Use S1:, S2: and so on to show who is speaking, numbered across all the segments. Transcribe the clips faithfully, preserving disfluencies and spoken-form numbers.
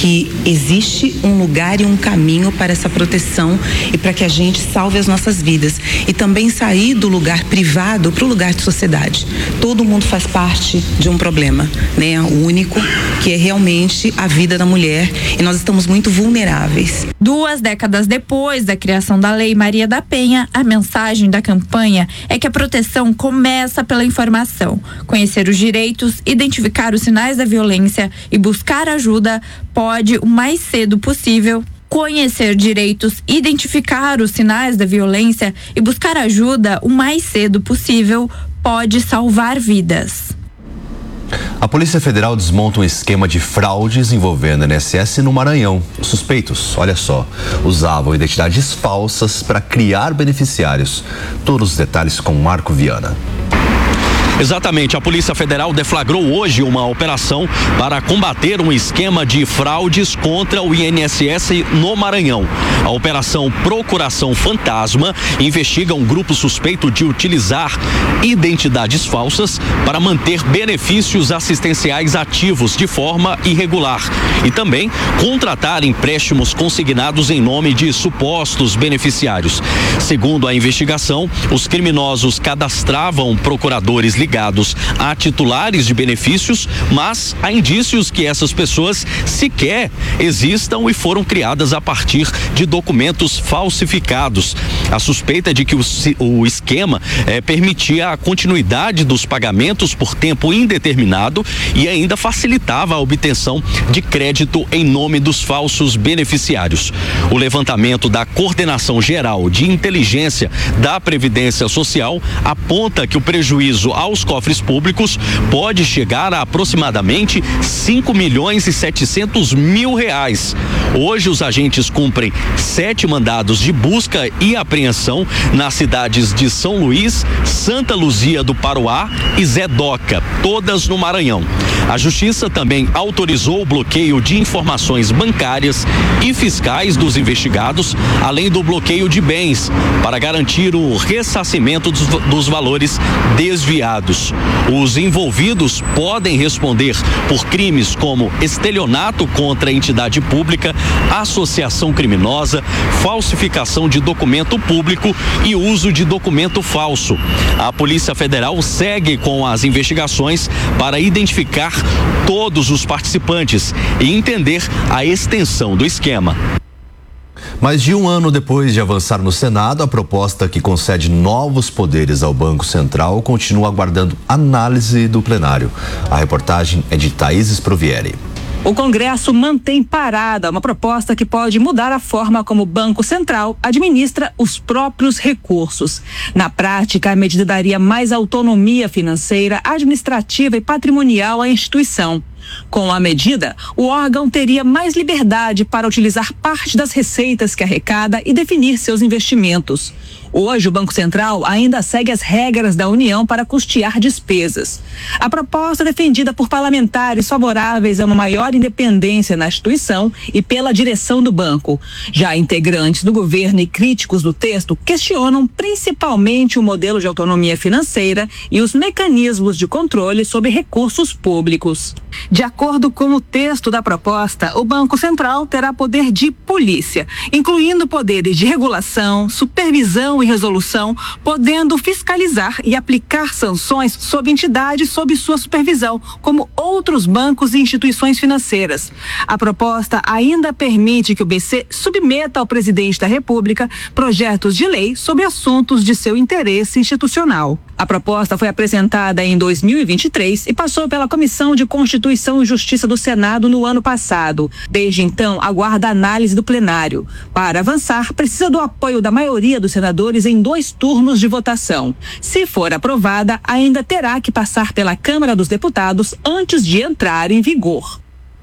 S1: que existe um lugar e um caminho para essa proteção e para que a gente salve as nossas vidas. E também sair do lugar privado para o lugar de sociedade. Todo mundo faz parte de um problema, né? O único, que é realmente a vida da mulher, e nós estamos muito vulneráveis.
S2: Duas décadas depois da criação da Lei Maria da Penha, a mensagem da campanha é que a proteção começa pela informação. Conhecer os direitos, identificar os sinais da violência e buscar ajuda pode, o mais cedo possível, conhecer direitos, identificar os sinais da violência e buscar ajuda o mais cedo possível pode salvar vidas.
S3: A Polícia Federal desmonta um esquema de fraudes envolvendo a I N S S no Maranhão. Os suspeitos, olha só, usavam identidades falsas para criar beneficiários. Todos os detalhes com Marco Viana.
S4: Exatamente, a Polícia Federal deflagrou hoje uma operação para combater um esquema de fraudes contra o I N S S no Maranhão. A Operação Procuração Fantasma investiga um grupo suspeito de utilizar identidades falsas para manter benefícios assistenciais ativos de forma irregular e também contratar empréstimos consignados em nome de supostos beneficiários. Segundo a investigação, os criminosos cadastravam procuradores ligados a titulares de benefícios, mas há indícios que essas pessoas sequer existam e foram criadas a partir de documentos falsificados. A suspeita é de que o, o esquema eh, permitia a continuidade dos pagamentos por tempo indeterminado e ainda facilitava a obtenção de crédito em nome dos falsos beneficiários. O levantamento da Coordenação Geral de Inteligência da Previdência Social aponta que o prejuízo ao os cofres públicos pode chegar a aproximadamente cinco milhões e setecentos mil reais. Hoje os agentes cumprem sete mandados de busca e apreensão nas cidades de São Luís, Santa Luzia do Paroá e Zé Doca, todas no Maranhão. A Justiça também autorizou o bloqueio de informações bancárias e fiscais dos investigados, além do bloqueio de bens, para garantir o ressarcimento dos, dos valores desviados. Os envolvidos podem responder por crimes como estelionato contra a entidade pública, associação criminosa, falsificação de documento público e uso de documento falso. A Polícia Federal segue com as investigações para identificar todos os participantes e entender a extensão do esquema.
S3: Mais de um ano depois de avançar no Senado, a proposta que concede novos poderes ao Banco Central continua aguardando análise do plenário. A reportagem é de Thaís Sprovieri.
S5: O Congresso mantém parada uma proposta que pode mudar a forma como o Banco Central administra os próprios recursos. Na prática, a medida daria mais autonomia financeira, administrativa e patrimonial à instituição. Com a medida, o órgão teria mais liberdade para utilizar parte das receitas que arrecada e definir seus investimentos. Hoje, o Banco Central ainda segue as regras da União para custear despesas. A proposta é defendida por parlamentares favoráveis a uma maior independência na instituição e pela direção do banco. Já integrantes do governo e críticos do texto questionam principalmente o modelo de autonomia financeira e os mecanismos de controle sobre recursos públicos. De acordo com o texto da proposta, o Banco Central terá poder de polícia, incluindo poderes de regulação, supervisão e resolução, podendo fiscalizar e aplicar sanções sob entidades sob sua supervisão, como outros bancos e instituições financeiras. A proposta ainda permite que o B C submeta ao presidente da República projetos de lei sobre assuntos de seu interesse institucional. A proposta foi apresentada em dois mil e vinte e três e passou pela Comissão de Constituição e Justiça do Senado no ano passado. Desde então, aguarda a análise do plenário. Para avançar, precisa do apoio da maioria dos senadores em dois turnos de votação. Se for aprovada, ainda terá que passar pela Câmara dos Deputados antes de entrar em vigor.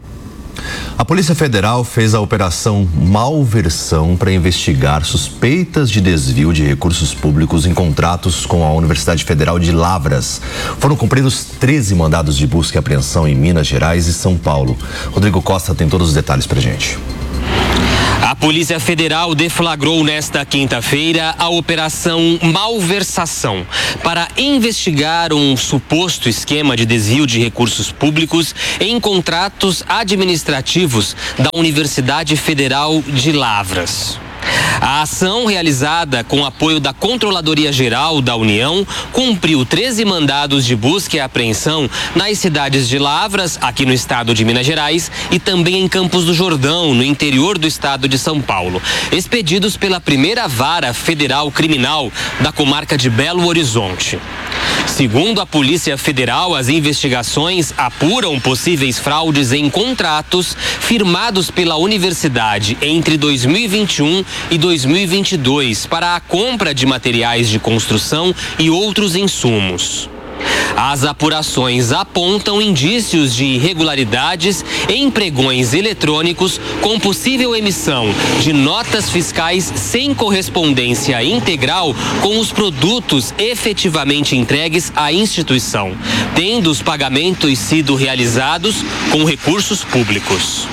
S3: A Polícia Federal fez a operação Malversão para investigar suspeitas de desvio de recursos públicos em contratos com a Universidade Federal de Lavras. Foram cumpridos treze mandados de busca e apreensão em Minas Gerais e São Paulo. Rodrigo Costa tem todos os detalhes pra gente.
S4: A
S6: A Polícia Federal deflagrou nesta quinta-feira a Operação Malversação para investigar um suposto esquema de desvio de recursos públicos em contratos administrativos da Universidade Federal de Lavras. A ação, realizada com apoio da Controladoria Geral da União, cumpriu treze mandados de busca e apreensão nas cidades de Lavras, aqui no estado de Minas Gerais, e também em Campos do Jordão, no interior do estado de São Paulo, expedidos pela primeira Vara Federal Criminal da comarca de Belo Horizonte. Segundo a Polícia Federal, as investigações apuram possíveis fraudes em contratos firmados pela universidade entre dois mil e vinte e um e dois mil e vinte e dois para a compra de materiais de construção e outros insumos. As apurações apontam indícios de irregularidades em pregões eletrônicos com possível emissão de notas fiscais sem correspondência integral com os produtos efetivamente entregues à instituição, tendo os pagamentos sido realizados com recursos públicos.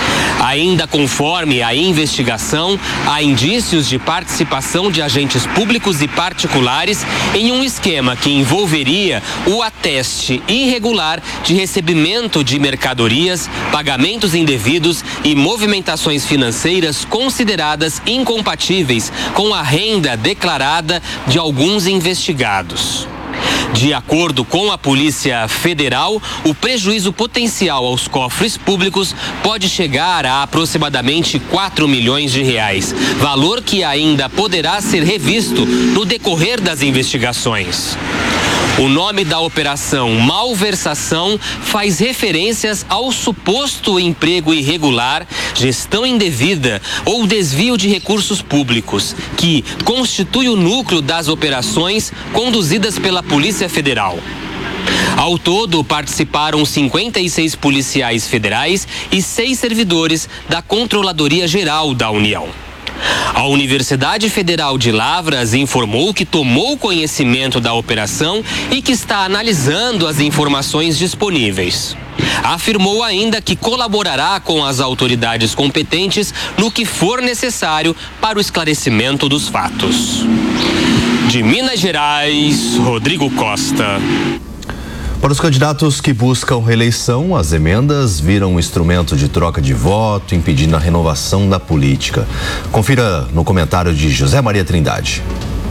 S6: Ainda conforme a investigação, há indícios de participação de agentes públicos e particulares em um esquema que envolveria o ateste irregular de recebimento de mercadorias, pagamentos indevidos e movimentações financeiras consideradas incompatíveis com a renda declarada de alguns investigados. De acordo com a Polícia Federal, o prejuízo potencial aos cofres públicos pode chegar a aproximadamente quatro milhões de reais, valor que ainda poderá ser revisto no decorrer das investigações. O nome da operação Malversação faz referências ao suposto emprego irregular, gestão indevida ou desvio de recursos públicos, que constitui o núcleo das operações conduzidas pela Polícia Federal. Ao todo, participaram cinquenta e seis policiais federais e seis servidores da Controladoria Geral da União. A Universidade Federal de Lavras informou que tomou conhecimento da operação e que está analisando as informações disponíveis. Afirmou ainda que colaborará com as autoridades competentes no que for necessário para o esclarecimento dos fatos. De Minas Gerais, Rodrigo Costa.
S3: Para os candidatos que buscam reeleição, as emendas viram um instrumento de troca de voto, impedindo a renovação da política. Confira no comentário de José Maria Trindade.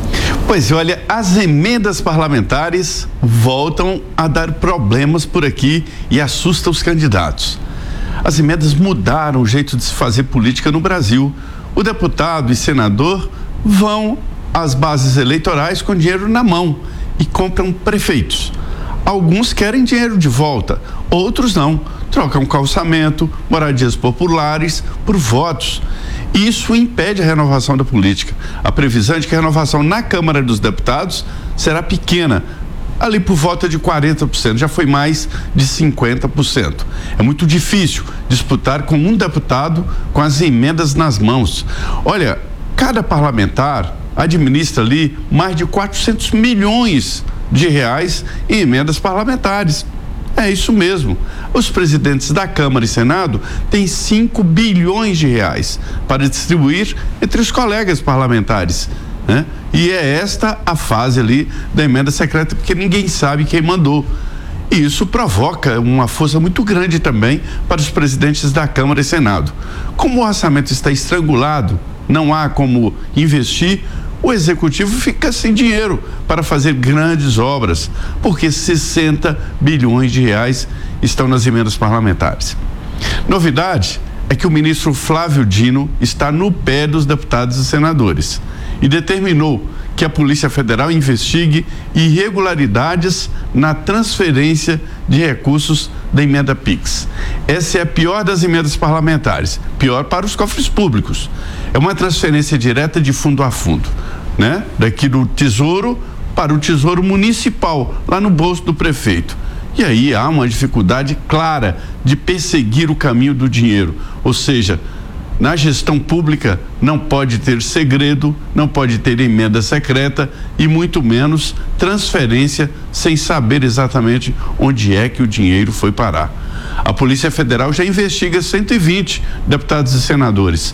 S7: Pois olha, as emendas parlamentares voltam a dar problemas por aqui e assustam os candidatos. As emendas mudaram o jeito de se fazer política no Brasil. O deputado e senador vão às bases eleitorais com dinheiro na mão e compram prefeitos. Alguns querem dinheiro de volta, outros não. Trocam calçamento, moradias populares por votos. Isso impede a renovação da política. A previsão é de que a renovação na Câmara dos Deputados será pequena, ali por volta de quarenta por cento, já foi mais de cinquenta por cento. É muito difícil disputar com um deputado com as emendas nas mãos. Olha, cada parlamentar administra ali mais de quatrocentos milhões de reais em emendas parlamentares. É isso mesmo. Os presidentes da Câmara e Senado têm cinco bilhões de reais para distribuir entre os colegas parlamentares, né? E é esta a fase ali da emenda secreta, porque ninguém sabe quem mandou. E isso provoca uma força muito grande também para os presidentes da Câmara e Senado. Como o orçamento está estrangulado, não há como investir, o executivo fica sem dinheiro para fazer grandes obras, porque sessenta bilhões de reais estão nas emendas parlamentares. Novidade é que o ministro Flávio Dino está no pé dos deputados e senadores e determinou que a Polícia Federal investigue irregularidades na transferência de recursos da emenda Pix. Essa é a pior das emendas parlamentares, pior para os cofres públicos. É uma transferência direta de fundo a fundo, né? Daqui do Tesouro para o Tesouro Municipal, lá no bolso do prefeito. E aí há uma dificuldade clara de perseguir o caminho do dinheiro, ou seja, na gestão pública não pode ter segredo, não pode ter emenda secreta e muito menos transferência sem saber exatamente onde é que o dinheiro foi parar. A Polícia Federal já investiga cento e vinte deputados e senadores.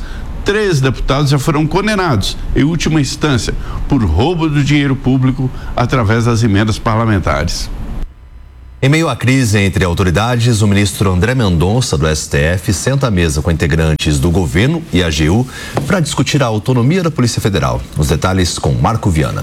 S7: três deputados já foram condenados, em última instância, por roubo do dinheiro público através das emendas parlamentares.
S3: Em meio à crise entre autoridades, o ministro André Mendonça, do S T F, senta à mesa com integrantes do governo e a AGU para discutir a autonomia da Polícia Federal. Os detalhes com Marco Viana.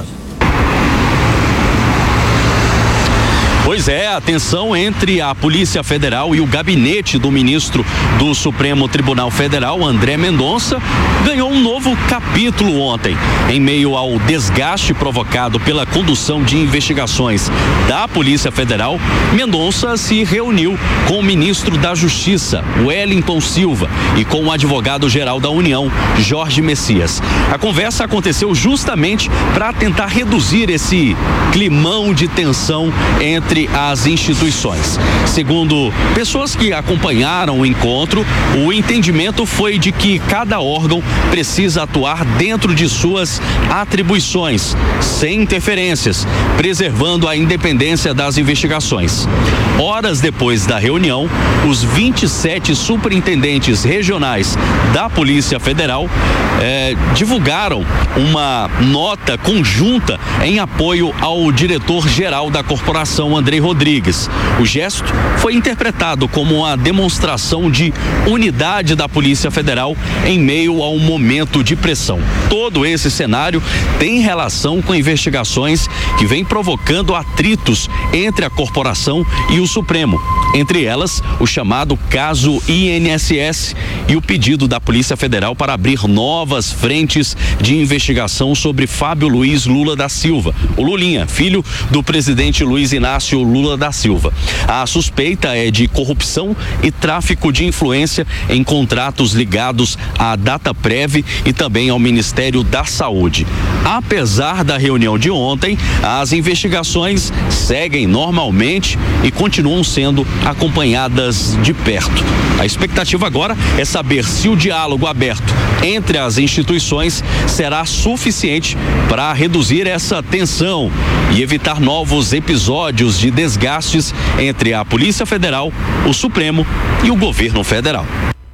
S4: Pois é, a tensão entre a Polícia Federal e o gabinete do ministro do Supremo Tribunal Federal, André Mendonça, ganhou um novo capítulo ontem. Em meio ao desgaste provocado pela condução de investigações da Polícia Federal, Mendonça se reuniu com o ministro da Justiça, Wellington Silva, e com o advogado-geral da União, Jorge Messias. A conversa aconteceu justamente para tentar reduzir esse climão de tensão entre as instituições. Segundo pessoas que acompanharam o encontro, o entendimento foi de que cada órgão precisa atuar dentro de suas atribuições, sem interferências, preservando a independência das investigações. Horas depois da reunião, os vinte e sete superintendentes regionais da Polícia Federal eh, divulgaram uma nota conjunta em apoio ao diretor-geral da corporação, Andrei Rodrigues. O gesto foi interpretado como uma demonstração de unidade da Polícia Federal em meio a um momento de pressão. Todo esse cenário tem relação com investigações que vêm provocando atritos entre a corporação e o Supremo. Entre elas, o chamado caso I N S S e o pedido da Polícia Federal para abrir novas frentes de investigação sobre Fábio Luiz Lula da Silva, o Lulinha, filho do presidente Luiz Inácio Lula da Silva. A suspeita é de corrupção e tráfico de influência em contratos ligados à Dataprev e também ao Ministério da Saúde. Apesar da reunião de ontem, as investigações seguem normalmente e continuam sendo acompanhadas de perto. A expectativa agora é saber se o diálogo aberto entre as instituições será suficiente para reduzir essa tensão e evitar novos episódios de desgastes entre a Polícia Federal, o Supremo e o governo federal.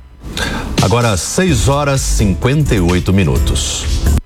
S3: Agora, seis horas e cinquenta e oito minutos.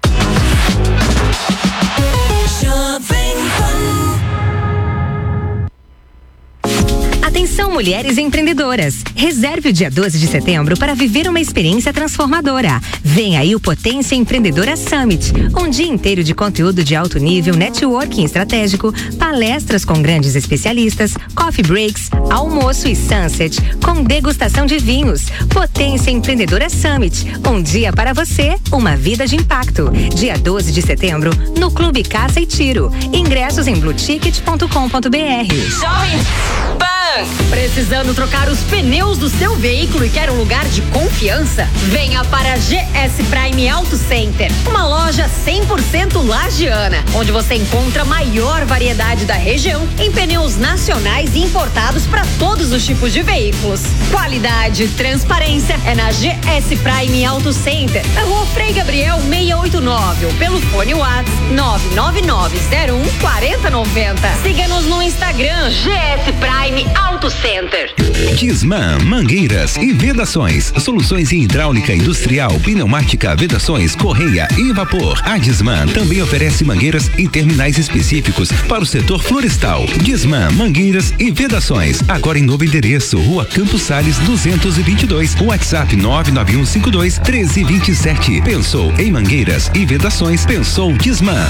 S8: Atenção, mulheres empreendedoras. Reserve o dia doze de setembro para viver uma experiência transformadora. Vem aí o Potência Empreendedora Summit. Um dia inteiro de conteúdo de alto nível, networking estratégico, palestras com grandes especialistas, coffee breaks, almoço e sunset, com degustação de vinhos. Potência Empreendedora Summit. Um dia para você, uma vida de impacto. Dia doze de setembro, no Clube Caça e Tiro. Ingressos em blue ticket ponto com ponto b r.
S9: Jovem Pan! Precisando trocar os pneus do seu veículo e quer um lugar de confiança? Venha para a G S Prime Auto Center, uma loja cem por cento lagiana, onde você encontra a maior variedade da região em pneus nacionais e importados para todos os tipos de veículos. Qualidade e transparência é na G S Prime Auto Center, na Rua Frei Gabriel seiscentos e oitenta e nove, ou pelo fone WhatsApp nove nove nove zero um quatro zero nove zero. Siga-nos no Instagram G S Prime Auto Center.
S10: Disman, mangueiras e vedações. Soluções em hidráulica industrial, pneumática, vedações, correia e vapor. A Disman também oferece mangueiras e terminais específicos para o setor florestal. Disman, mangueiras e vedações. Agora em novo endereço, Rua Campos Sales duzentos e vinte e dois. WhatsApp nove nove um cinco dois um três dois sete. Pensou em mangueiras e vedações? Pensou Disman.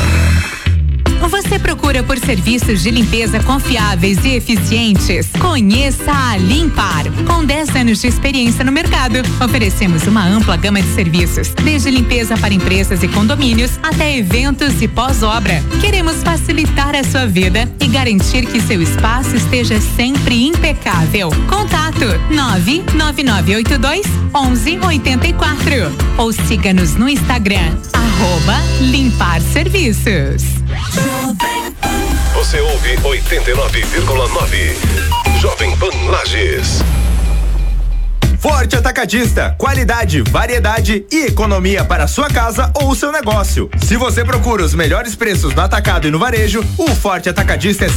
S11: Você procura por serviços de limpeza confiáveis e eficientes? Conheça a Limpar. Com dez anos de experiência no mercado, oferecemos uma ampla gama de serviços, desde limpeza para empresas e condomínios até eventos e pós-obra. Queremos facilitar a sua vida e garantir que seu espaço esteja sempre impecável. Contato nove nove nove oito dois um um oito quatro ou siga-nos no Instagram arroba Limpar Serviços.
S12: Você ouve oitenta e nove vírgula nove. Jovem Pan Lages.
S13: Forte Atacadista, qualidade, variedade e economia para sua casa ou seu negócio. Se você procura os melhores preços no atacado e no varejo, o Forte Atacadista é